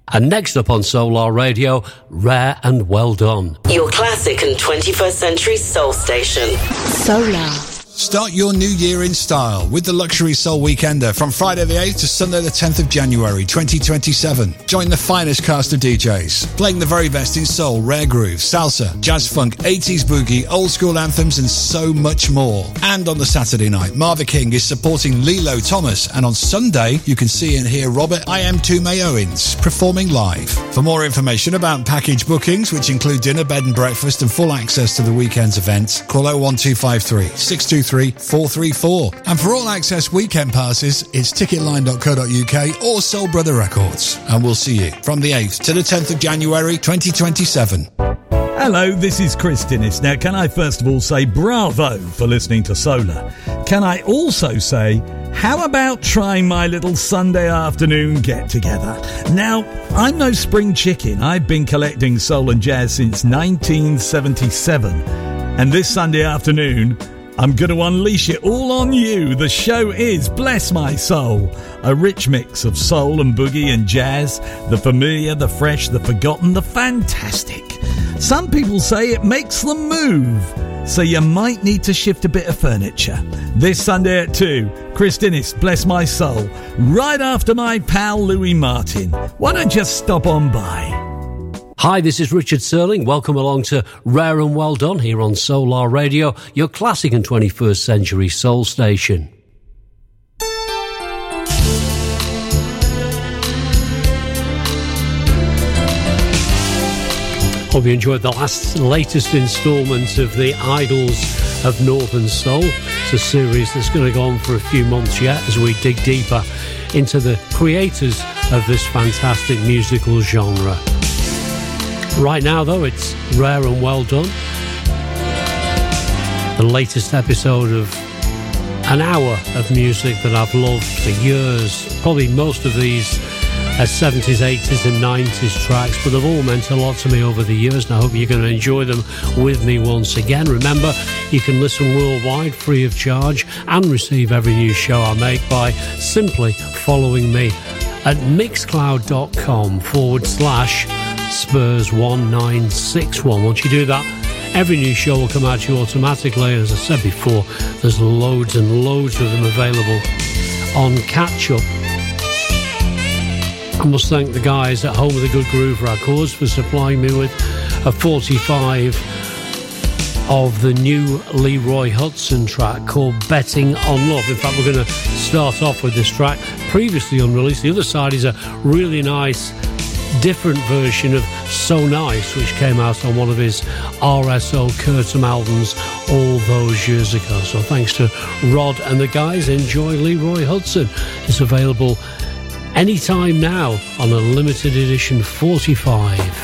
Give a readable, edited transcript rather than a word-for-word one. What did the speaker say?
And next up on Solar Radio, Rare and Well Done. Your classic and 21st century soul station. Solar. Start your new year in style with the Luxury Soul Weekender from Friday the 8th to Sunday the 10th of January 2027. Join the finest cast of DJs, playing the very best in soul, rare groove, salsa, jazz funk, 80s boogie, old school anthems and so much more. And on the Saturday night, Marva King is supporting Lilo Thomas, and on Sunday you can see and hear Robert I Am Tume Owens performing live. For more information about package bookings, which include dinner, bed and breakfast and full access to the weekend's events, call 01253 623 434. And for all access weekend passes, it's ticketline.co.uk or Soul Brother Records. And we'll see you from the 8th to the 10th of January 2027. Hello, this is Chris Dinnis. Now, can I first of all say bravo for listening to Solar? Can I also say, how about trying my little Sunday afternoon get-together? Now, I'm no spring chicken. I've been collecting soul and jazz since 1977. And this Sunday afternoon, I'm going to unleash it all on you. The show is Bless My Soul, a rich mix of soul and boogie and jazz, the familiar, the fresh, the forgotten, the fantastic. Some people say it makes them move, so you might need to shift a bit of furniture. This Sunday at 2, Chris Dinnis, Bless My Soul, right after my pal Louis Martin. Why don't you just stop on by? Hi, this is Richard Serling. Welcome along to Rare and Well Done here on Solar Radio, your classic and 21st century soul station. Hope you enjoyed the latest instalment of the Idols of Northern Soul. It's a series that's going to go on for a few months yet as we dig deeper into the creators of this fantastic musical genre. Right now, though, it's Rare and Well Done. The latest episode of an hour of music that I've loved for years. Probably most of these are 70s, 80s and 90s tracks, but they've all meant a lot to me over the years, and I hope you're going to enjoy them with me once again. Remember, you can listen worldwide free of charge and receive every new show I make by simply following me at mixcloud.com/Spurs1961. Once you do that, every new show will come out to you automatically. As I said before, there's loads and loads of them available on Catch Up. I must thank the guys at Home of the Good Groove Records for supplying me with a 45 of the new Leroy Hudson track called Betting on Love. In fact, we're going to start off with this track, previously unreleased. The other side is a really nice different version of So Nice, which came out on one of his RSO Curtum albums all those years ago. So thanks to Rod and the guys. Enjoy Leroy Hudson. It's available anytime now on a limited edition 45.